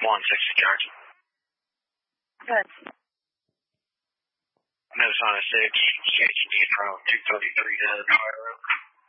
160 charge. Good. Notice on a 6, CHD from 233 to Fire Road.